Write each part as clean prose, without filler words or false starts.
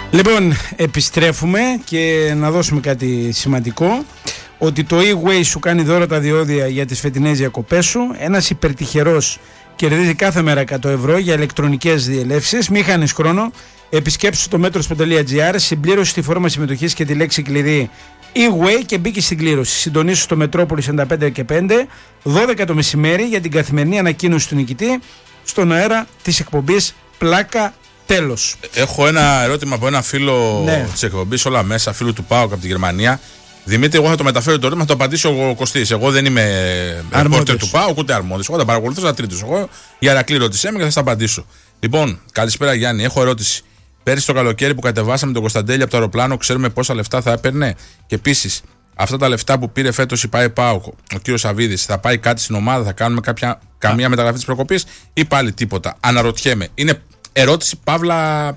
Λοιπόν, επιστρέφουμε και να δώσουμε κάτι σημαντικό. Ότι το e-Way σου κάνει δώρα τα διόδια για τις φετινές διακοπές σου. Ένας υπερτυχερός κερδίζει κάθε μέρα 100 ευρώ για ηλεκτρονικές διελεύσεις. Μη χάνεις χρόνο. Επισκέψου το metros.gr, συμπλήρωσε τη φόρμα συμμετοχής και τη λέξη κλειδί e-Way και μπήκε στην κλήρωση. Συντονίσου στο Μετρόπολη 95 και 5, 12 το μεσημέρι για την καθημερινή ανακοίνωση του νικητή στον αέρα της εκπομπής Πλάκα Τέλος. Έχω ένα ερώτημα από ένα φίλο της εκπομπής, όλα μέσα, φίλου του ΠΑΟΚ από τη Γερμανία. Δημήτρη, εγώ θα το μεταφέρω το ερώτημα, θα το απαντήσει ο Κωστής. Εγώ δεν είμαι ρεπόρτερ του ΠΑΟΚ, ούτε αρμόδιος. Εγώ θα παρακολουθώ σαν τρίτος. Εγώ για Ηρακλή ρώτησέ με και θα σας απαντήσω. Λοιπόν, καλησπέρα Γιάννη, έχω ερώτηση. Πέρυσι το καλοκαίρι που κατεβάσαμε τον Κωνσταντέλια από το αεροπλάνο, ξέρουμε πόσα λεφτά θα έπαιρνε? Και επίσης, αυτά τα λεφτά που πήρε φέτος η ΠΑΟΚ, ο κύριος Σαββίδης, θα πάει κάτι στην ομάδα, θα κάνουμε καμία μεταγραφή της προκοπής ή πάλι τίποτα? Αναρωτιέμαι. Είναι ερώτηση παύλα.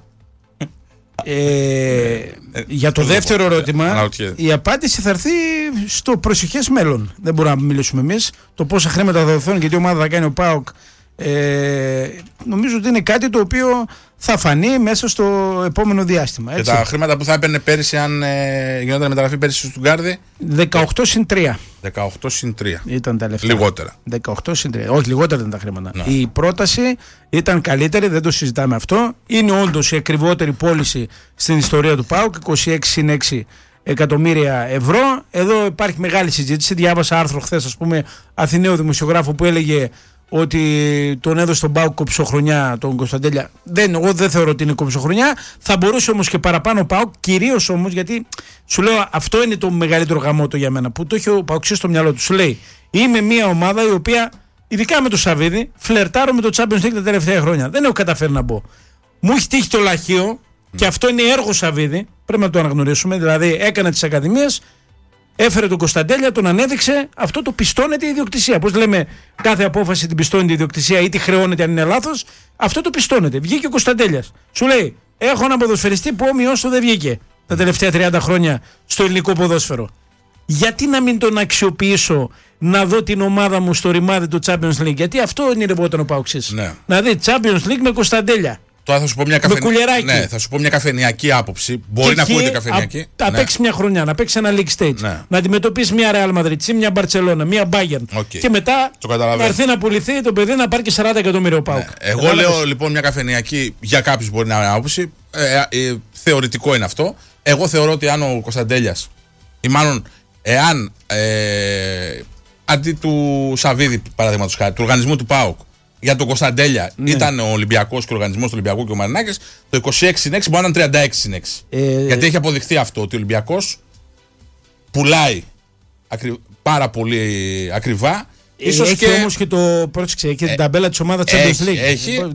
Για το δεύτερο ερώτημα, η απάντηση θα έρθει στο προσεχές μέλλον. Δεν μπορούμε να μιλήσουμε εμείς. Το πόσα χρήματα θα δοθούν και τι ομάδα θα κάνει ο ΠΑΟΚ, νομίζω ότι είναι κάτι το οποίο θα φανεί μέσα στο επόμενο διάστημα. Έτσι. Και τα χρήματα που θα έπαιρνε πέρυσι, αν γινόταν μεταγραφή πέρυσι στο Στουτγκάρδι? 18 συν 3. 18 συν 3. Ήταν τα λεφτά. Λιγότερα. 18 συν 3. Όχι, λιγότερα ήταν τα χρήματα. Ναι. Η πρόταση ήταν καλύτερη, δεν το συζητάμε αυτό. Είναι όντως η ακριβότερη πώληση στην ιστορία του ΠΑΟΚ, 26 συν 6 εκατομμύρια ευρώ. Εδώ υπάρχει μεγάλη συζήτηση. Διάβασα άρθρο χθες, ας πούμε, Αθηναίου δημοσιογράφου που έλεγε ότι τον έδωσε τον ΠΑΟΚ κοψοχρονιά τον Κωνσταντέλια. Εγώ δεν θεωρώ ότι είναι κοψοχρονιά. Θα μπορούσε όμως και παραπάνω ο ΠΑΟΚ, κυρίως όμως γιατί σου λέω αυτό είναι το μεγαλύτερο γαμότο για μένα. Που το έχει ο ΠΑΟΚ στο μυαλό του. Σου λέει, είμαι μια ομάδα η οποία, ειδικά με το Σαββίδη, φλερτάρω με το Champions League τα τελευταία χρόνια. Δεν έχω καταφέρει να μπω. Μου έχει τύχει το λαχείο και αυτό είναι έργο Σαββίδη. Πρέπει να το αναγνωρίσουμε. Δηλαδή έκανε τις ακαδημίες. Έφερε τον Κωνσταντέλια, τον ανέδειξε, αυτό το πιστώνεται η ιδιοκτησία. Πώς λέμε, κάθε απόφαση την πιστώνεται η ιδιοκτησία ή τη χρεώνεται αν είναι λάθος, αυτό το πιστώνεται. Βγήκε ο Κωνσταντέλιας. Σου λέει, έχω ένα ποδοσφαιριστή που όμοιος του δεν βγήκε τα τελευταία 30 χρόνια στο ελληνικό ποδόσφαιρο. Γιατί να μην τον αξιοποιήσω να δω την ομάδα μου στο ρημάδι του Champions League? Γιατί αυτό είναι ρεπόταν ο Παοξής. Ναι. Να δει Champions League με Κωνσταντέλια. Τώρα θα σου πω θα σου πω μια καφενειακή άποψη. Μπορεί να ακούγεται καφενιακή. Να παίξει μια χρονιά, να παίξει ένα league stage. Ναι. Να αντιμετωπίσει μια Real Madrid, μια Barcelona, μια Bayern. Okay. Και μετά να έρθει να πουληθεί το παιδί να πάρει και 40 εκατομμύρια ο ΠΑΟΚ. Ναι. Εγώ λέω λοιπόν μια καφενιακή, για κάποιους μπορεί να είναι άποψη. Θεωρητικό είναι αυτό. Εγώ θεωρώ ότι αν ο Κωνσταντέλιας, ή μάλλον εάν αντί του Σαββίδη, παραδείγματος χάρη, του οργανισμού του ΠΑΟΚ, για τον Κωνσταντέλια ήταν ο Ολυμπιακός και ο οργανισμός του Ολυμπιακού και ο Μαρινάκης, το 26 συν 6 μπορεί να είναι 36 συν 6. Γιατί έχει αποδειχθεί αυτό ότι ο Ολυμπιακός πουλάει πάρα πολύ ακριβά. Ίσως έχει όμως και το πρόσεξε, έχει την ταμπέλα της ομάδας Champions League.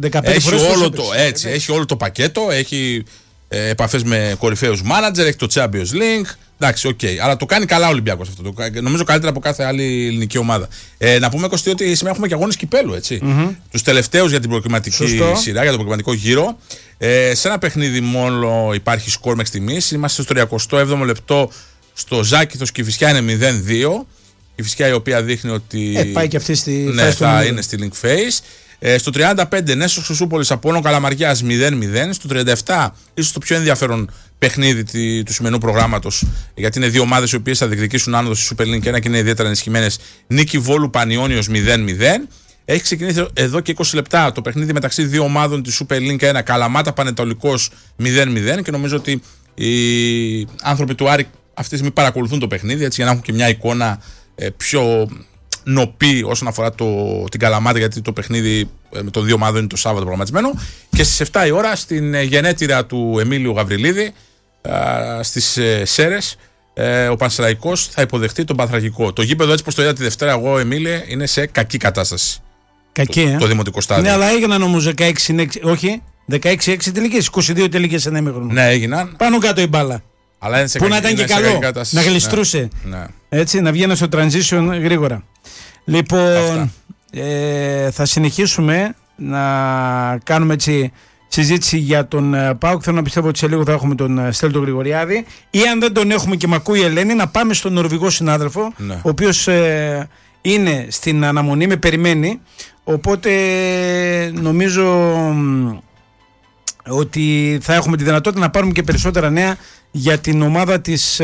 Έχει όλο το πακέτο, έχει επαφές με κορυφαίους μάνατζερ, έχει το Champions League. Εντάξει, οκ. Αλλά το κάνει καλά ο Ολυμπιακός αυτό. Νομίζω καλύτερα από κάθε άλλη ελληνική ομάδα. Να πούμε, Κωστή, ότι σήμερα έχουμε και αγώνες κυπέλου, έτσι. Τους τελευταίους για την προκριματική σειρά, για το προκριματικό γύρο. Σε ένα παιχνίδι μόνο υπάρχει σκορ μέχρι στιγμής. Είμαστε στο 37ο λεπτό. Στο Ζάκηθος Κηφισιά είναι 0-2. Η Κηφισιά η οποία δείχνει ότι πάει και αυτή στη θα είναι στη link phase. Στο 35 Νέσος Χρυσούπολης Απόλλων Καλαμαριάς 0-0. Στο 37 ίσως το πιο ενδιαφέρον παιχνίδι του σημερινού προγράμματος, γιατί είναι δύο ομάδες οι οποίες θα διεκδικήσουν άνοδο στη Super League 1 και είναι ιδιαίτερα ενισχυμένες. Νίκη Βόλου Πανιώνιος 0-0. Έχει ξεκινήσει εδώ και 20 λεπτά το παιχνίδι μεταξύ δύο ομάδων της Super League 1, Καλαμάτα Πανετολικός 0-0, και νομίζω ότι οι άνθρωποι του Άρη αυτή τη στιγμή παρακολουθούν το παιχνίδι, έτσι, για να έχουν και μια εικόνα πιο νοπή όσον αφορά την Καλαμάτα, γιατί το παιχνίδι με των δύο ομάδων είναι το Σάββατο προγραμματισμένο. Και στις 7 η ώρα στην γενέτειρα του Εμίλιου Γαβριλίδη στις Σέρρες, ο Πανσεραϊκός θα υποδεχτεί τον Πανθρακικό. Το γήπεδο, έτσι πως το είδα τη Δευτέρα εγώ, Εμίλια, είναι σε κακή κατάσταση. Κακή, το δημοτικό στάδιο. Ναι, αλλά έγιναν όμως 16-6, όχι, 16-6 τελικές, 22 τελικές ένα ημίχρονο. Ναι, έγιναν. Πάνω κάτω η μπάλα. Αλλά είναι σε που να ήταν και καλό, να γλιστρούσε. Ναι. Έτσι, να βγαίνει στο transition γρήγορα. Λοιπόν, θα συνεχίσουμε να κάνουμε έτσι συζήτηση για τον ΠΑΟΚ. Θέλω να πιστεύω ότι σε λίγο θα έχουμε τον Στέλιο Γρηγοριάδη. Ή αν δεν τον έχουμε και μ' ακούει η Ελένη, να πάμε στον Νορβηγό συνάδελφο, ο οποίος είναι στην αναμονή, με περιμένει. Οπότε νομίζω ότι θα έχουμε τη δυνατότητα να πάρουμε και περισσότερα νέα για την ομάδα της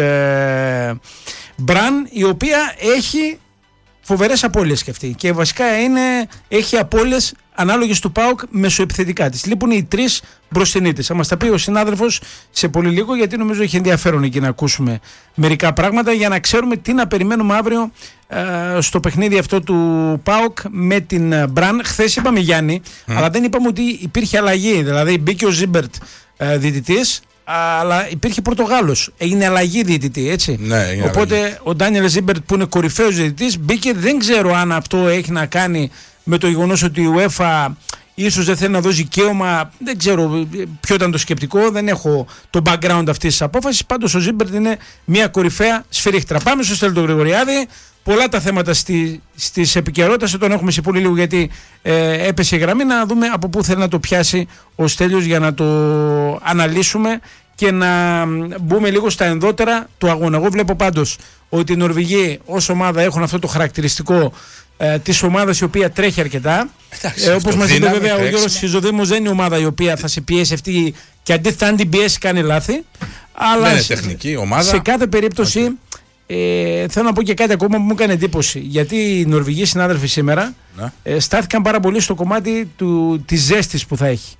Μπραν, η οποία έχει φοβερές απώλειες και αυτή. Και βασικά έχει απώλειες ανάλογες του ΠΑΟΚ μεσοεπιθετικά της. Λείπουν οι τρεις μπροστινοί της. Θα μας τα πει ο συνάδελφος σε πολύ λίγο, γιατί νομίζω έχει ενδιαφέρον εκεί να ακούσουμε μερικά πράγματα για να ξέρουμε τι να περιμένουμε αύριο στο παιχνίδι αυτό του ΠΑΟΚ με την Μπραν. Χθες είπαμε Γιάννη, αλλά δεν είπαμε ότι υπήρχε αλλαγή. Δηλαδή μπήκε ο Ζίμπερτ διαιτητής, αλλά υπήρχε Πορτογάλος. Έγινε αλλαγή διαιτητή, έτσι. Ναι, οπότε αλλαγή. ο Ντάνιελ Ζίμπερτ, που είναι κορυφαίος διαιτητής, μπήκε. Δεν ξέρω αν αυτό έχει να κάνει με το γεγονός ότι η UEFA ίσως δεν θέλει να δώσει δικαίωμα. Δεν ξέρω ποιο ήταν το σκεπτικό. Δεν έχω το background αυτής της απόφασης. Πάντως ο Ζίμπερτ είναι μια κορυφαία σφυρίχτρα. Πάμε στο Στέλιο τον Γρηγοριάδη. Πολλά τα θέματα στις επικαιρότητες, τον έχουμε σε πολύ λίγο γιατί έπεσε η γραμμή. Να δούμε από πού θέλει να το πιάσει ο Στέλιος για να το αναλύσουμε και να μπούμε λίγο στα ενδότερα του αγώνα. Εγώ βλέπω πάντως ότι οι Νορβηγοί ως ομάδα έχουν αυτό το χαρακτηριστικό της ομάδας η οποία τρέχει αρκετά. Όπως μας είπε βέβαια ο Γιώργος Χιζοδήμος, δεν είναι η ομάδα η οποία θα σε πιέσει αυτή, και αντίθετα αν την πιέσει κάνει λάθη. Αλλά δεν είναι τεχνική ομάδα. Σε κάθε περίπτωση θέλω να πω και κάτι ακόμα που μου έκανε εντύπωση. Γιατί οι Νορβηγοί συνάδελφοι σήμερα στάθηκαν πάρα πολύ στο κομμάτι της ζέστης που θα έχει.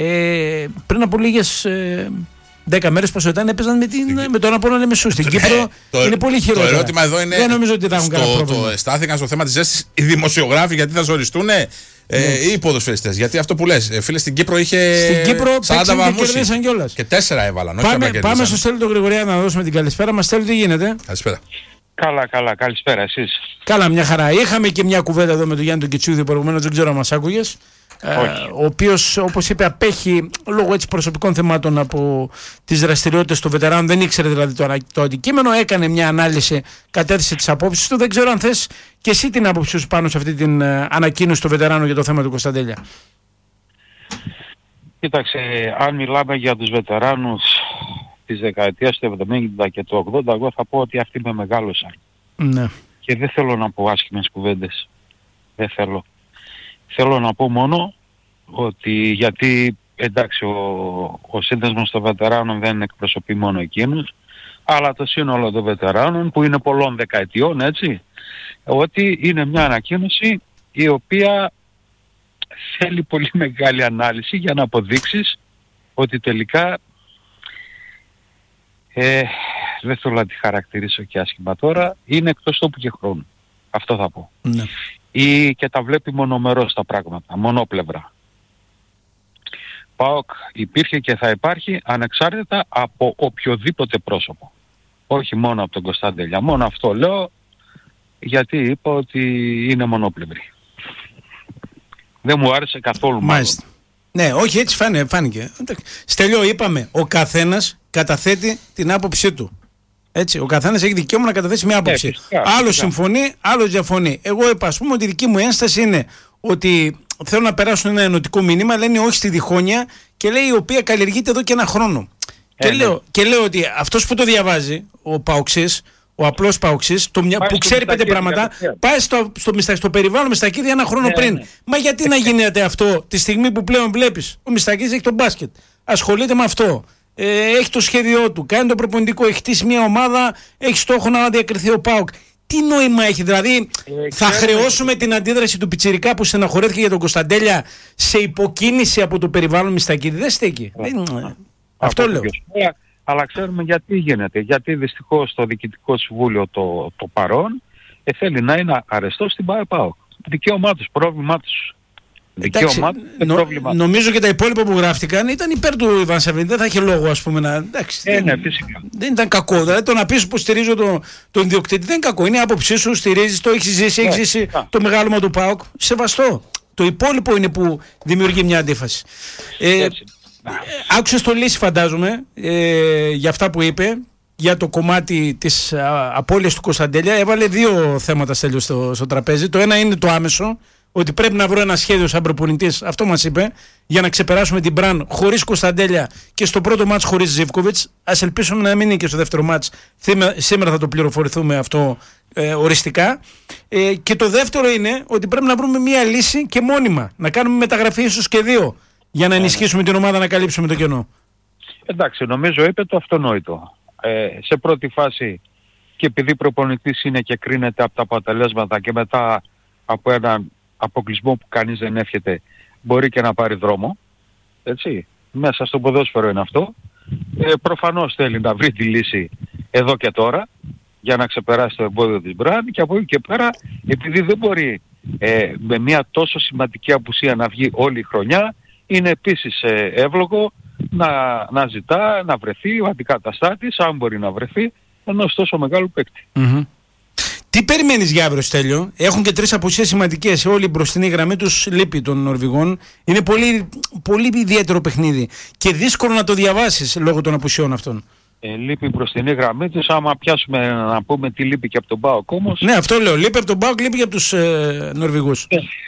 Πριν από λίγες 10 μέρες πόσο ήταν, έπαιζαν με τον Απόλλωνα Λεμεσού. Στην Κύπρο είναι πολύ χειρότερα. Το ερώτημα εδώ είναι. Δεν νομίζω ότι θα έχουν κανένα πρόβλημα. Στάθηκαν στο θέμα της ζέστης οι δημοσιογράφοι, γιατί θα ζοριστούν, ή οι ποδοσφαιριστές. Γιατί αυτό που λες, φίλε, στην Κύπρο είχε 40 βαθμούς και 4 έβαλαν. Πάμε στο Στέλιο τον Γρηγοριάδη να δώσουμε την καλησπέρα μας. Στέλιο, τι γίνεται? Καλησπέρα. Καλά, καλησπέρα εσείς. Καλά, μια χαρά. Είχαμε και μια κουβέντα εδώ με τον Γιάννη τον Κιτσούδη προηγουμένως, δεν ξέρω αν μας άκουγες. Ο οποίος, όπως είπε, απέχει λόγω έτσι προσωπικών θεμάτων από τις δραστηριότητες των βετεράνων. Δεν ήξερε δηλαδή το αντικείμενο. Έκανε μια ανάλυση, κατέθεσε τις απόψεις του. Δεν ξέρω αν θες και εσύ την άποψη σου πάνω σε αυτή την ανακοίνωση των βετεράνων για το θέμα του Κωνσταντέλια. Κοίταξε, αν μιλάμε για τους βετεράνους της δεκαετίας του 70 και του 80, εγώ θα πω ότι αυτοί με μεγάλωσαν. Ναι. Και δεν θέλω να πω άσχημες κουβέντες. Δεν θέλω. Θέλω να πω μόνο ότι, γιατί εντάξει ο σύνδεσμος των βετεράνων δεν εκπροσωπεί μόνο εκείνους, αλλά το σύνολο των βετεράνων που είναι πολλών δεκαετιών, έτσι, ότι είναι μια ανακοίνωση η οποία θέλει πολύ μεγάλη ανάλυση για να αποδείξεις ότι τελικά δεν θέλω να τη χαρακτηρίσω και άσχημα τώρα, είναι εκτός τόπου και χρόνου. Αυτό θα πω. Ναι. Ή και τα βλέπει μονομερώς τα πράγματα, μονόπλευρα. ΠΑΟΚ υπήρχε και θα υπάρχει ανεξάρτητα από οποιοδήποτε πρόσωπο. Όχι μόνο από τον Κωνσταντέλια. Μόνο αυτό λέω, γιατί είπα ότι είναι μονόπλευρη. Δεν μου άρεσε καθόλου. Μάλιστα. Ναι, όχι, έτσι φάνηκε. Στέλιο, είπαμε, ο καθένας καταθέτει την άποψή του. Έτσι, ο καθένας έχει δικαίωμα να καταθέσει μια άποψη. Άλλος συμφωνεί, άλλος διαφωνεί. Εγώ είπα, ας πούμε, ότι η δική μου ένσταση είναι ότι θέλουν να περάσουν ένα ενωτικό μήνυμα, λένε όχι στη διχόνοια, και λέει η οποία καλλιεργείται εδώ και ένα χρόνο. Και λέω ότι αυτός που το διαβάζει, ο Παοξής, ο απλός Παοξής, που ξέρει 5 πράγματα, πάει στο περιβάλλον Μιστακίδη ένα χρόνο πριν. Ναι. Μα γιατί να γίνεται αυτό τη στιγμή που πλέον βλέπεις? Ο Μιστακίδης έχει τον μπάσκετ, ασχολείται με αυτό. Έχει το σχέδιό του, κάνει το προπονητικό, έχει χτίσει μια ομάδα, έχει στόχο να διακριθεί ο ΠΑΟΚ. Τι νόημα έχει, δηλαδή θα χρεώσουμε την αντίδραση του πιτσιρικά που στεναχωρέθηκε για τον Κωνσταντέλια σε υποκίνηση από το περιβάλλον Μιστακίδη? Δεν στέκει. Αυτό λέω. Αλλά ξέρουμε γιατί γίνεται. Γιατί δυστυχώς το Διοικητικό Συμβούλιο το παρόν θέλει να είναι αρεστό στην ΠΑΟΚ. Δικαίωμά τους, πρόβλημά τους. Νομίζω και τα υπόλοιπα που γράφτηκαν ήταν υπέρ του Ιβάν Σαββίδη. Δεν θα είχε λόγο, ας πούμε, να. Εντάξει, ναι, φυσικά. Δεν ήταν κακό. Δηλαδή το να πεις που στηρίζω τον ιδιοκτήτη δεν είναι κακό. Είναι η άποψή σου, στηρίζεις το, έχεις ζήσει το μεγάλωμα του ΠΑΟΚ. Σεβαστό. Το υπόλοιπο είναι που δημιουργεί μια αντίφαση. Άκουσες το Λύση, φαντάζομαι, για αυτά που είπε, για το κομμάτι της απώλειας του Κωνσταντέλια. Έβαλε 2 θέματα στο τραπέζι. Το ένα είναι το άμεσο, ότι πρέπει να βρω ένα σχέδιο σαν προπονητής, αυτό μας είπε, για να ξεπεράσουμε την Μπραν χωρίς Κωνσταντέλια και στο πρώτο μάτς χωρίς Ζίβκοβιτς. Ας ελπίσουμε να μην είναι και στο δεύτερο μάτς. Σήμερα θα το πληροφορηθούμε αυτό οριστικά. Και το δεύτερο είναι ότι πρέπει να βρούμε μια λύση και μόνιμα. Να κάνουμε μεταγραφή ίσως και 2. για να ενισχύσουμε την ομάδα, να καλύψουμε το κενό. Εντάξει, νομίζω είπε το αυτονόητο. Σε πρώτη φάση, και επειδή προπονητής είναι και κρίνεται από τα αποτελέσματα και μετά από έναν αποκλεισμό που κανείς δεν εύχεται, μπορεί και να πάρει δρόμο. Έτσι. Μέσα στο ποδόσφαιρο είναι αυτό. Προφανώς θέλει να βρει τη λύση εδώ και τώρα για να ξεπεράσει το εμπόδιο της Μπραν, και από εκεί και πέρα, επειδή δεν μπορεί με μια τόσο σημαντική απουσία να βγει όλη η χρονιά, είναι επίσης εύλογο να ζητά να βρεθεί ο αντικαταστάτης, αν μπορεί να βρεθεί, ενός τόσο μεγάλου παίκτη. Τι περιμένεις για αύριο, Στέλιο? Έχουν και 3 απουσίες σημαντικές. Όλη η μπροστινή γραμμή τους λείπει των Νορβηγών. Είναι πολύ ιδιαίτερο παιχνίδι και δύσκολο να το διαβάσεις λόγω των απουσιών αυτών. Λείπει η μπροστινή γραμμή τους. Άμα πιάσουμε να πούμε τι λείπει και από τον ΠΑΟΚ όμως. Ναι, αυτό λέω. Λείπει από τον ΠΑΟΚ, λείπει και από τους Νορβηγούς.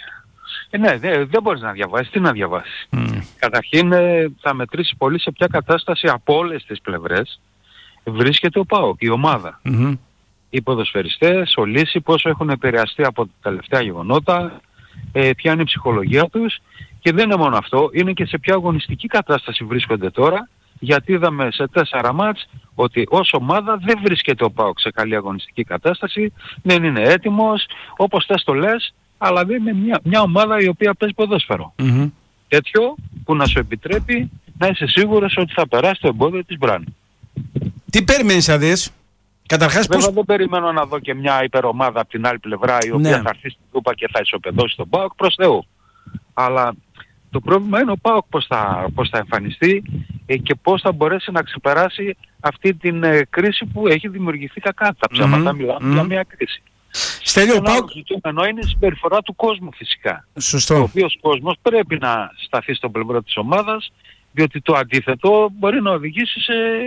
Ναι, δεν μπορείς να διαβάσεις. Τι να διαβάσεις? Καταρχήν θα μετρήσει πολύ σε ποια κατάσταση από όλες τις πλευρές βρίσκεται ο ΠΑΟΚ, η ομάδα. Οι ποδοσφαιριστές, ο Λύση, πόσο έχουν επηρεαστεί από τα τελευταία γεγονότα, ποια είναι η ψυχολογία τους, και δεν είναι μόνο αυτό, είναι και σε ποια αγωνιστική κατάσταση βρίσκονται τώρα, γιατί είδαμε σε 4 μάτς ότι ως ομάδα δεν βρίσκεται ο ΠΑΟΚ σε καλή αγωνιστική κατάσταση, δεν είναι έτοιμος, όπως θες το λες, αλλά δεν είναι μια ομάδα η οποία παίζει ποδόσφαιρο. Τέτοιο που να σου επιτρέπει να είσαι σίγουρος ότι θα περάσει το εμπόδιο της Μπραν. Τι περιμένεις να δεις? Καταρχάς, βέβαια δεν περιμένω να δω και μια υπερομάδα από την άλλη πλευρά η οποία θα έρθει στην κούπα και θα ισοπεδώσει τον ΠΑΟΚ, προς Θεού. Αλλά το πρόβλημα είναι ο ΠΑΟΚ πώς θα εμφανιστεί και πώς θα μπορέσει να ξεπεράσει αυτή την κρίση που έχει δημιουργηθεί κακά. Τα ψέματα μιλάμε για μια κρίση. Στέλιο, ο ΠΑΟΚ ζητούμενο είναι η συμπεριφορά του κόσμου φυσικά. Σωστό. Ο οποίος κόσμος πρέπει να σταθεί στο πλευρό της ομάδας, διότι το αντίθετο μπορεί να οδηγήσει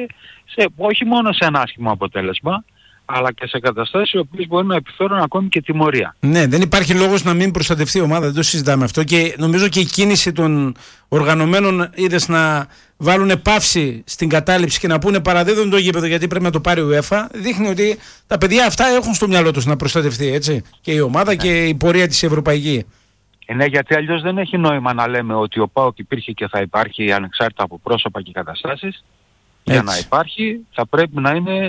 όχι μόνο σε ένα άσχημο αποτέλεσμα, αλλά και σε καταστάσεις οι οποίες μπορεί να επιφέρουν ακόμη και τιμωρία. Ναι, δεν υπάρχει λόγος να μην προστατευτεί η ομάδα, δεν το συζητάμε αυτό, και νομίζω και η κίνηση των οργανωμένων, είδες, να βάλουν παύση στην κατάληψη και να πούνε παραδίδουν το γήπεδο γιατί πρέπει να το πάρει η UEFA, δείχνει ότι τα παιδιά αυτά έχουν στο μυαλό τους να προστατευτεί, έτσι, και η ομάδα και η πορεία της ευρωπαϊκή. Ναι, γιατί αλλιώς δεν έχει νόημα να λέμε ότι ο ΠΑΟΚ υπήρχε και θα υπάρχει ανεξάρτητα από πρόσωπα και καταστάσεις. Για να υπάρχει θα πρέπει να είναι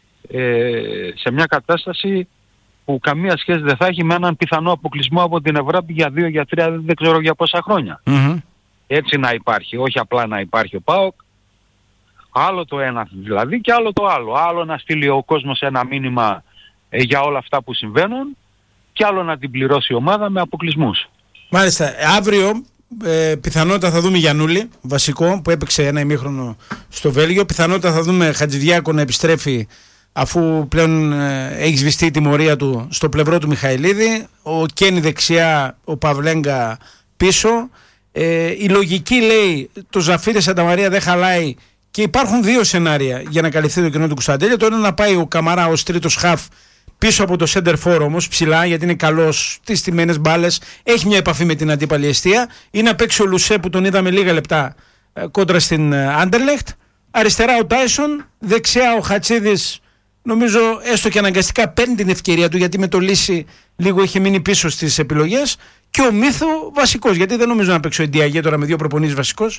σε μια κατάσταση που καμία σχέση δεν θα έχει με έναν πιθανό αποκλεισμό από την Ευρώπη για 2, για 3, δεν ξέρω για πόσα χρόνια. Έτσι να υπάρχει, όχι απλά να υπάρχει ο ΠΑΟΚ. Άλλο το ένα δηλαδή και άλλο το άλλο. Άλλο να στείλει ο κόσμος ένα μήνυμα για όλα αυτά που συμβαίνουν και άλλο να την πληρώσει η ομάδα με αποκλεισμούς. Μάλιστα, αύριο πιθανότητα θα δούμε Γιαννούλη, βασικό, που έπαιξε ένα ημίχρονο στο Βέλγιο. Πιθανότητα θα δούμε Χατζηδιάκο να επιστρέφει, αφού πλέον έχει σβηστεί η τιμωρία του, στο πλευρό του Μιχαηλίδη. Ο Κένι δεξιά, ο Παυλέγκα πίσω. Η λογική λέει το Ζαφίρι Σανταμαρία δεν χαλάει και υπάρχουν 2 σενάρια για να καλυφθεί το κενό του Κωνσταντέλια. Το ένα να πάει ο Καμαρά ως τρίτος χαφ πίσω από το center for όμως, ψηλά, γιατί είναι καλός στις στιμένες μπάλες, έχει μια επαφή με την αντίπαλη εστία, ή να παίξει ο Λουσέ που τον είδαμε λίγα λεπτά κόντρα στην Άντερλεχτ. Αριστερά ο Τάισον, δεξιά ο Χατσίδης, νομίζω έστω και αναγκαστικά παίρνει την ευκαιρία του, γιατί με το Λύση λίγο είχε μείνει πίσω στις επιλογές, και ο Μίθου βασικός, γιατί δεν νομίζω να παίξει ο Εντιαγέ τώρα με 2 προπονήσεις βασικός.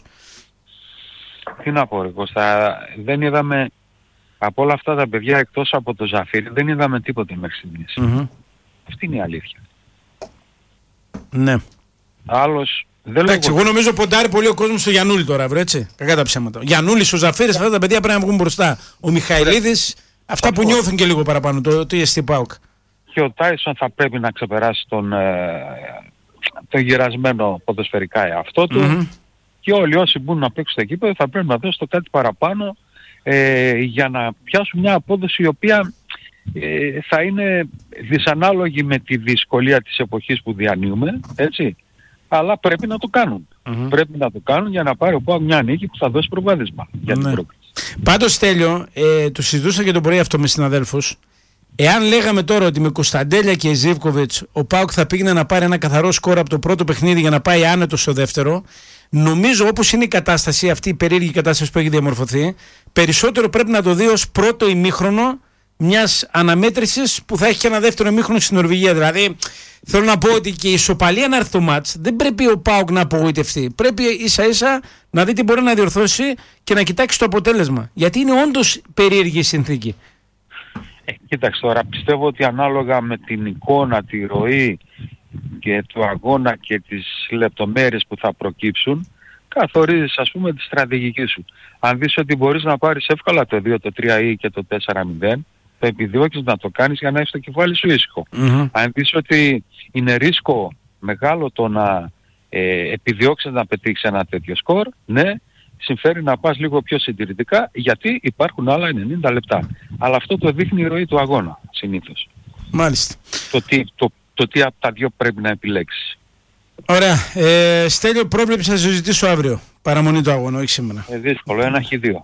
Τι να πω ρε Κώστα, δεν είδαμε από όλα αυτά τα παιδιά εκτός από το Ζαφίρι, δεν είδαμε τίποτε μέχρι στιγμής. Αυτή είναι η αλήθεια. Ναι. Άλλος δεν λέω. Εγώ νομίζω ποντάρει πολύ ο κόσμος στο Γιαννούλη τώρα, βρε, έτσι. Κακά τα ψέματα. Γιαννούλης, ο Ζαφίρις, αυτά τα παιδιά πρέπει να βγουν μπροστά. Ο Μιχαηλίδης, αυτά που νιώθουν και λίγο παραπάνω, το TST ΠΑΟΚ. Και ο Τάισον θα πρέπει να ξεπεράσει τον γυρασμένο ποδοσφαιρικά εαυτό του. Και όλοι όσοι μπορούν να παίξουν στο γήπεδο θα πρέπει να δώσουν κάτι παραπάνω για να πιάσουν μια απόδοση η οποία θα είναι δυσανάλογη με τη δυσκολία της εποχής που διανύουμε, έτσι. Αλλά πρέπει να το κάνουν. Πρέπει να το κάνουν για να πάρει ο ΠΑΟΚ μια νίκη που θα δώσει προβάδισμα για την πρόκληση. Πάντως, Στέλιο, το συζητούσα και το πρωί αυτό με συναδέλφους. Εάν λέγαμε τώρα ότι με Κωνσταντέλια και Ζίβκοβιτς ο ΠΑΟΚ θα πήγαινε να πάρει ένα καθαρό σκορ από το πρώτο παιχνίδι για να πάει άνετο στο δεύτερο, νομίζω όπως είναι η κατάσταση, αυτή η περίεργη κατάσταση που έχει διαμορφωθεί, περισσότερο πρέπει να το δει ως πρώτο ημίχρονο μιας αναμέτρησης που θα έχει και ένα δεύτερο ημίχρονο στην Νορβηγία. Δηλαδή, θέλω να πω ότι και η ισοπαλία να έρθει το μάτς, δεν πρέπει ο ΠΑΟΚ να απογοητευτεί. Πρέπει ίσα-ίσα να δει τι μπορεί να διορθώσει και να κοιτάξει το αποτέλεσμα. Γιατί είναι όντως περίεργη η συνθήκη. Κοίταξε τώρα, πιστεύω ότι ανάλογα με την εικόνα, τη ροή και του αγώνα και τις λεπτομέρειες που θα προκύψουν, καθορίζεις ας πούμε τη στρατηγική σου. Αν δεις ότι μπορείς να πάρεις εύκολα το 2, το 3 ή και το 4-0, θα επιδιώκεις να το κάνεις για να έχεις το κεφάλι σου ήσυχο. Αν δεις ότι είναι ρίσκο μεγάλο το να επιδιώξεις να πετύχεις ένα τέτοιο σκορ, ναι, συμφέρει να πας λίγο πιο συντηρητικά, γιατί υπάρχουν άλλα 90 λεπτά. Αλλά αυτό το δείχνει η ροή του αγώνα συνήθως. Μάλιστα. Το τι από τα δυο πρέπει να επιλέξεις. Ωραία. Στέλιο, πρόβλεψη να συζητήσω αύριο. Παραμονή του αγώνα, όχι σήμερα. Δύσκολο, 1-2.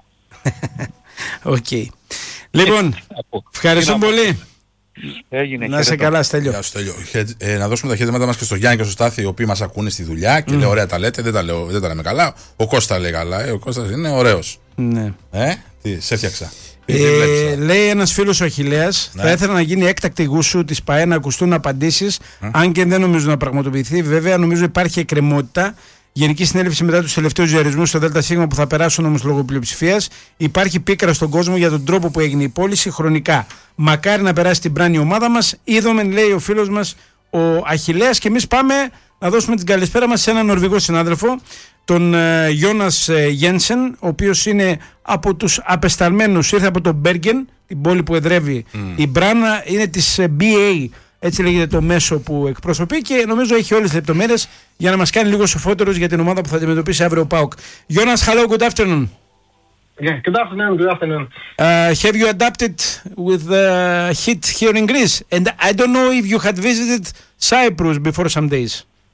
Οκ. Λοιπόν, ευχαριστώ πολύ. Έγινε, να είσαι καλά, Στέλιο. Να δώσουμε τα χαιρετήματα μας και στο Γιάννη και στο Στάθη, οι οποίοι μας ακούνε στη δουλειά και λέει: ωραία τα λέτε, δεν τα λέμε καλά. Ο Κώστα λέει καλά, ο Κώστας είναι ωραίος. Ναι. Τι, σε έφτιαξα. Λέει ένας φίλος ο Αχιλλέας, θα ήθελα να γίνει έκτακτη γούσου της ΠΑΕ να ακουστούν απαντήσεις, αν και δεν νομίζω να πραγματοποιηθεί. Βέβαια, νομίζω υπάρχει εκκρεμότητα. Γενική συνέλευση μετά τους τελευταίους διορισμούς στο ΔΣ που θα περάσουν όμως λόγω πλειοψηφίας. Υπάρχει πίκρα στον κόσμο για τον τρόπο που έγινε η πώληση χρονικά. Μακάρι να περάσει την πράνη ομάδα μας. Είδαμε, λέει ο φίλος μας ο Αχιλλέας, και εμείς πάμε να δώσουμε την καλησπέρα μας σε έναν Νορβηγό συνάδελφο, τον Γιώνας Γένσεν, ο οποίος είναι από τους απεσταλμένους, ήρθε από τον Μπέργεν, την πόλη που εδρεύει η Μπράνα, είναι της BA, έτσι λέγεται το μέσο που εκπροσωπεί, και νομίζω έχει όλες τις λεπτομέρειες για να μας κάνει λίγο σοφότερους για την ομάδα που θα αντιμετωπίσει αύριο ο ΠΑΟΚ. Γιώνας, hello, good afternoon. Yeah, good afternoon, good afternoon. Have you adapted with the heat here in Greece? And I don't know if you had visited Cyprus before some days.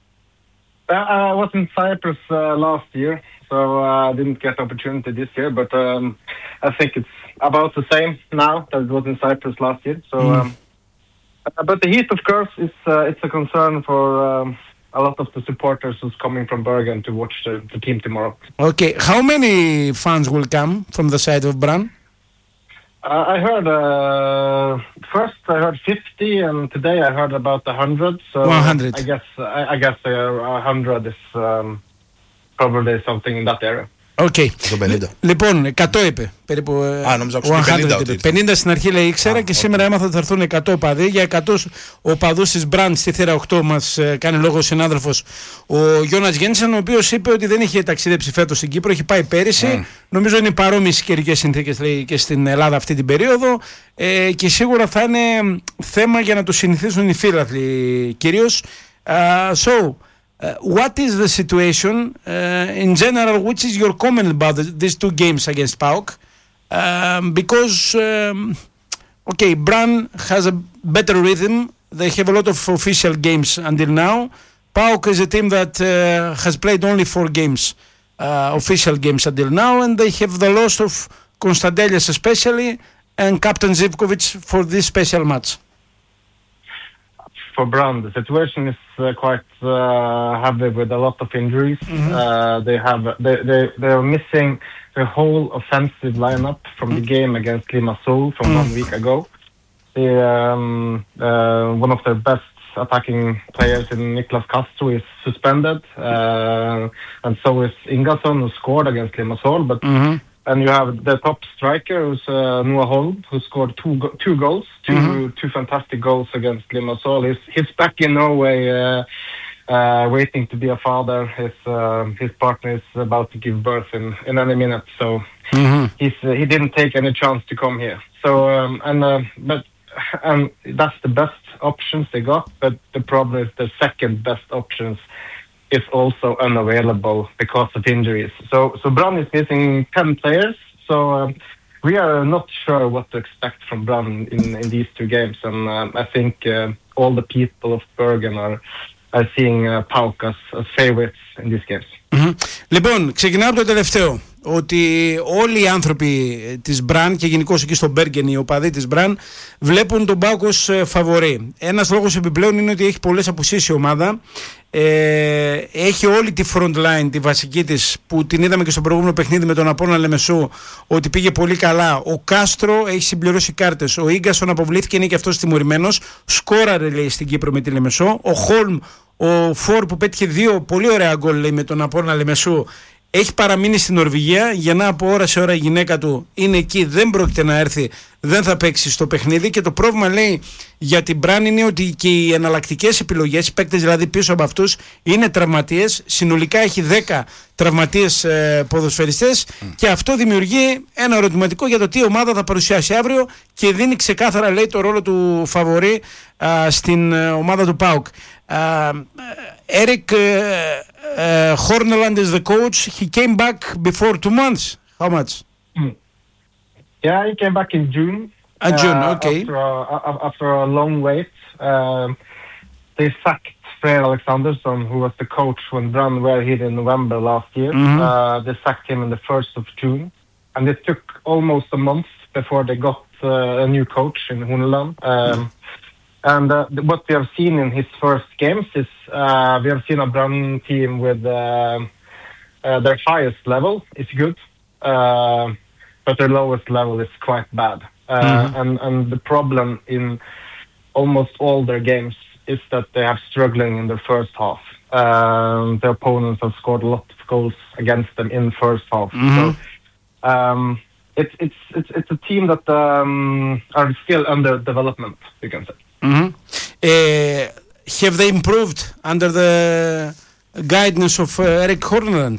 I was in Cyprus last year, so I didn't get the opportunity this year, but I think it's about the same now that it was in Cyprus last year. So, but the heat, of course, it's a concern for a lot of the supporters who's coming from Bergen to watch the team tomorrow. Okay, how many fans will come from the side of Brann? I heard first I heard 50, and today I heard about 100. So 100. I guess 100 is probably something in that area. Okay. Λοιπόν, 100 είπε περίπου. Νόμιζα ότι 50 στην αρχή λέει ήξερα, και σήμερα έμαθα ότι θα έρθουν 100 οπαδοί. Για 100 οπαδούς της Μπραντ στη θύρα 8 μας κάνει λόγο ο συνάδελφος ο Γιώνας Γένσεν, ο οποίος είπε ότι δεν είχε ταξιδέψει φέτος στην Κύπρο, έχει πάει πέρυσι. Νομίζω είναι παρόμοιες καιρικές συνθήκες, λέει, και στην Ελλάδα αυτή την περίοδο, και σίγουρα θα είναι θέμα για να το συνηθίσουν οι φίλαθλοι κυρίως. What is the situation in general? Which is your comment about these two games against PAOK? Because okay, Brann has a better rhythm. They have a lot of official games until now. PAOK is a team that has played only 4 games, official games until now, and they have the loss of Konstantelias especially and Captain Zivkovic for this special match. For Brann, the situation is quite heavy with a lot of injuries. They are missing the whole offensive lineup from the game against Limassol from 1 week ago. One of their best attacking players in Niklas Castro is suspended, and so is Ingason, who scored against Limassol. But and you have the top striker, who's Noah Holm, who scored two goals, two fantastic goals against Limassol. He's back in Norway, waiting to be a father. His partner is about to give birth in any minute, so he didn't take any chance to come here. So but that's the best options they got. But the problem is the second best options is also unavailable because of injuries. So Brann is missing 10 players. So we are not sure what to expect from Brann in these 2 games. And I think all the people of Bergen are seeing PAOK as favorites in these games. Λοιπόν, ξεκινάω από το τελευταίο. ότι όλοι οι άνθρωποι της Μπραν και γενικώς εκεί στο Μπέργεν οι οπαδοί της Μπραν βλέπουν τον ΠΑΟΚ ως φαβορί. Ένας λόγος επιπλέον είναι ότι έχει πολλές απουσίες η ομάδα. Έχει όλη τη front line, τη βασική της, που την είδαμε και στο προηγούμενο παιχνίδι με τον Απόλλωνα Λεμεσού, ότι πήγε πολύ καλά. Ο Κάστρο έχει συμπληρώσει κάρτες. Ο Ίγκασον αποβλήθηκε, είναι και αυτός τιμωρημένος. Σκόραρε, λέει, στην Κύπρο με τη Λεμεσό. Ο Χόλμ, ο Φορ που πέτυχε 2 πολύ ωραία γκολ, λέει, με τον Απόλλωνα Λεμεσού, έχει παραμείνει στην Νορβηγία. Γεννά από ώρα σε ώρα η γυναίκα του είναι εκεί, δεν πρόκειται να έρθει, δεν θα παίξει στο παιχνίδι. Και το πρόβλημα, λέει, για την Μπραν είναι ότι και οι εναλλακτικές επιλογές, οι παίκτες δηλαδή πίσω από αυτούς, είναι τραυματίες. Συνολικά έχει 10 τραυματίες ποδοσφαιριστές και αυτό δημιουργεί ένα ερωτηματικό για το τι ομάδα θα παρουσιάσει αύριο και δίνει ξεκάθαρα, λέει, το ρόλο του φαβορί στην ομάδα του ΠΑΟΚ. Eric Horneland is the coach. He came back before 2 months. How much? Yeah, he came back in June. June, okay. After a long wait, they sacked Freyr Alexandersson, who was the coach when Brann were here in November last year. They sacked him on the 1st of June, and it took almost a month before they got a new coach in Horneland. And what we have seen in his first games is we have seen a Brann team with their highest level is good, but their lowest level is quite bad. And the problem in almost all their games is that they have struggling in their first half. Their opponents have scored a lot of goals against them in first half. So it's a team that are still under development, you can say. Have they improved under the guidance of Eric Horneland?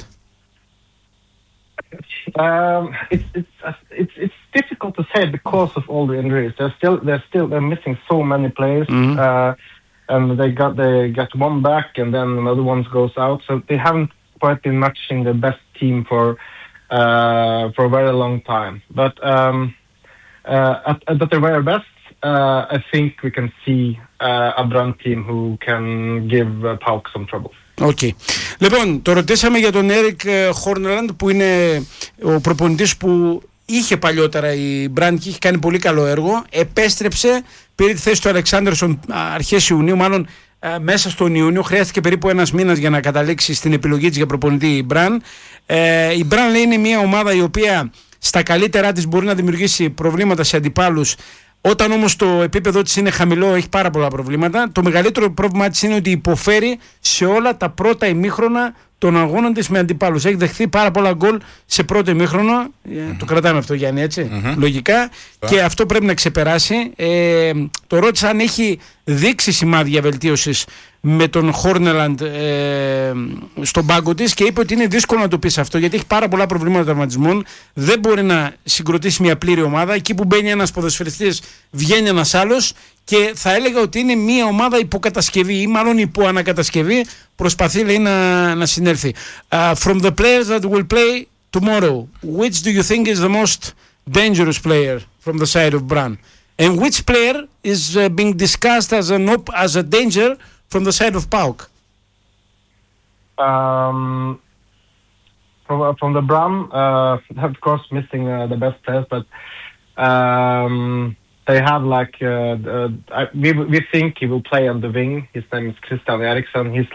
It's difficult to say because of all the injuries. They're missing so many players, and they got one back, and then another one goes out. So they haven't quite been matching the best team for a very long time. But at their very best, I think we can see a Brann team who can give PAOK some trouble. Okay. Λοιπόν, το ρωτήσαμε για τον Eric Horneland, που είναι ο προπονητής που είχε παλιότερα η Μπραν και είχε κάνει πολύ καλό έργο. Επέστρεψε, πήρε τη θέση του Αλεξάνδερσον αρχές Ιουνίου, μάλλον μέσα στον Ιούνιο. Χρειάστηκε περίπου 1 μήνας για να καταλήξει στην επιλογή της για προπονητή η Μπραν. Η Μπραν, λέει, είναι μια ομάδα η οποία στα καλύτερά της μπορεί να δημιουργήσει προβλήματα σε αντιπάλους. Όταν όμως το επίπεδο της είναι χαμηλό, έχει πάρα πολλά προβλήματα. Το μεγαλύτερο πρόβλημά της είναι ότι υποφέρει σε όλα τα πρώτα ημίχρονα των αγώνων της με αντιπάλους. Έχει δεχθεί πάρα πολλά γκολ σε πρώτο ημίχρονο. Το κρατάμε αυτό, Γιάννη, έτσι, λογικά. Και αυτό πρέπει να ξεπεράσει. Το ρώτησα αν έχει δείξει σημάδια βελτίωσης με τον Χόρνελαντ στον πάγκο της και είπε ότι είναι δύσκολο να το πεις αυτό, γιατί έχει πάρα πολλά προβλήματα τραυματισμών. Δεν μπορεί να συγκροτήσει μια πλήρη ομάδα. Εκεί που μπαίνει ένας ποδοσφαιριστής, βγαίνει ένας άλλος, και θα έλεγα ότι είναι μια ομάδα υποκατασκευή ή μάλλον υποανακατασκευή. Προσπαθεί, λέει, να συνέλθει. From the players that will play tomorrow, which do you think is the most dangerous player from the side of Brann? And which player is being discussed as a danger from the side of PAOK? From the Brann, of course, missing the best players, but they have we think he will play on the wing. His name is Christian Eriksen. He's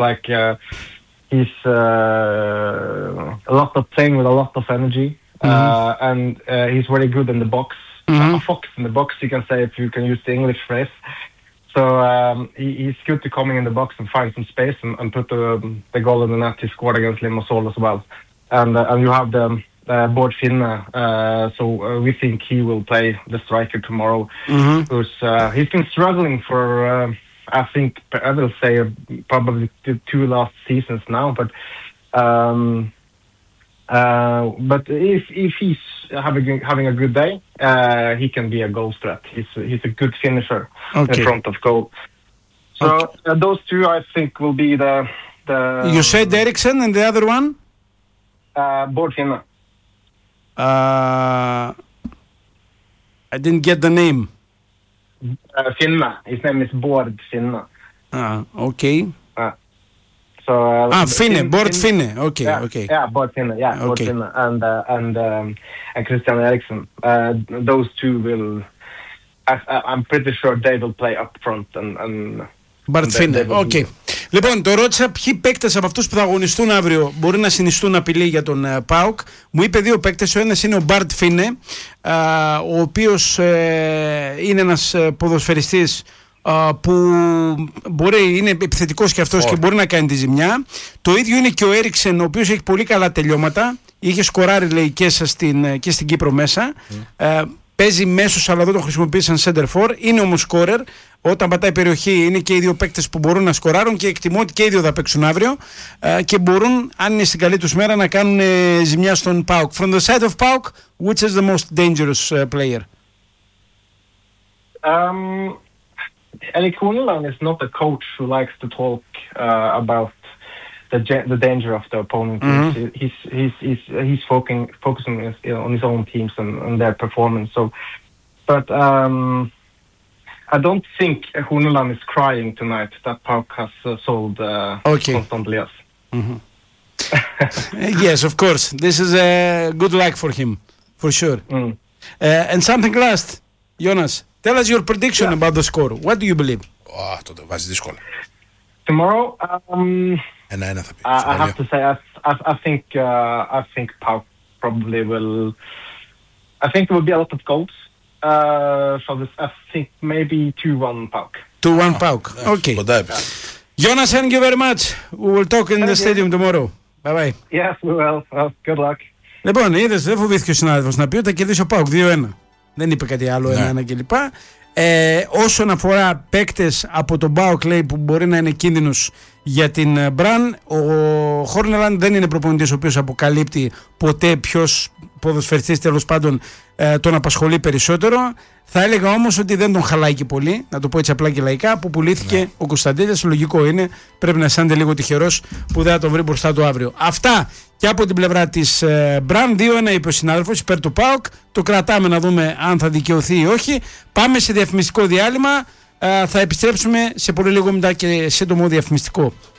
a lot of playing with a lot of energy, and he's very good in the box. A fox in the box, you can say, if you can use the English phrase. So he's good to coming in the box and find some space and put the goal in the net he scored against Limassol as well. And you have the Bård Finne, so we think he will play the striker tomorrow. Because he's been struggling for, I think, I will say probably the 2 last seasons now. But if he's having a good day, he can be a goal threat. He's a good finisher in front of goal. So those two, I think, will be the. You said Eriksen and the other one? Bård Finne. I didn't get the name. Finne. His name is Bård Finne. Okay. So Finne, Bård Finne. Okay, okay. Yeah, Bård Finne. Yeah, Bård Finne and Christian Eriksen. Those two will. I'm pretty sure they will play up front and Bård Finne. Okay. Λοιπόν, το ρώτησα ποιοι παίκτες από αυτούς που θα αγωνιστούν αύριο μπορεί να συνιστούν απειλή για τον ΠΑΟΚ. Μου είπε δύο παίκτες. Ο ένας είναι ο Bård Finne, ο οποίος είναι ένας ποδοσφαιριστής που είναι επιθετικός και αυτός και μπορεί να κάνει τη ζημιά. Το ίδιο είναι και ο Έριξεν, ο οποίος έχει πολύ καλά τελειώματα. Είχε σκοράρει, λέει, και στην Κύπρο μέσα. Παίζει μέσος, αλλά δεν τον χρησιμοποίησαν center for. Είναι όμως scorer. Όταν πατάει περιοχή, είναι και οι δύο παίκτες που μπορούν να σκοράρουν και εκτιμώ ότι και οι δύο θα παίξουν αύριο και μπορούν, αν είναι στην καλή τους μέρα, να κάνουν ζημιά στον ΠΑΟΚ. From the side of PAOK, which is the most dangerous player? Erik Horneland is not a coach who likes to talk about the danger of the opponent. He's focusing on his own teams and their performance. So, but I don't think Horneland is crying tonight that PAOK has sold Constant Elias. Yes, of course. This is a good luck for him, for sure. And something last, Jonas. Tell us your prediction about the score. What do you believe? Τότε βάζει δύσκολα. Tomorrow, Ένα θα πει. I have to say, I think PAOK probably will. I think there will be a lot of goals. So this, I think maybe 2-1 PAOK. 2-1 PAOK. Okay. Jonas, thank you very much. We will talk in the stadium tomorrow. Bye bye. Yes, we will. Good luck. Λοιπόν, είδες, δεν φοβήθηκε ο συνάδελφος να πει ότι θα κερδίσει ο PAOK 2-1. Δεν είπε κάτι άλλο, 1-1 κλπ. Όσον αφορά παίκτες από τον ΠΑΟΚ, λέει, που μπορεί να είναι κίνδυνος για την Μπραν, ο Χόρνελαντ δεν είναι προπονητής ο οποίος αποκαλύπτει ποτέ ποιος ποδοσφαιριστής τέλος πάντων τον απασχολεί περισσότερο. Θα έλεγα όμως ότι δεν τον χαλάει και πολύ, να το πω έτσι απλά και λαϊκά, που πουλήθηκε ο Κωνσταντέλιας. Λογικό είναι, πρέπει να αισθάνεται λίγο τυχερός που δεν θα τον βρει μπροστά του αύριο. Αυτά και από την πλευρά της Μπραν. 2-1 είπε ο συνάδελφος υπέρ του ΠΑΟΚ. Το κρατάμε να δούμε αν θα δικαιωθεί ή όχι. Πάμε σε διαφημιστικό διάλειμμα. Θα επιστρέψουμε σε πολύ λίγο μετά και σύντομο διαφημιστικό.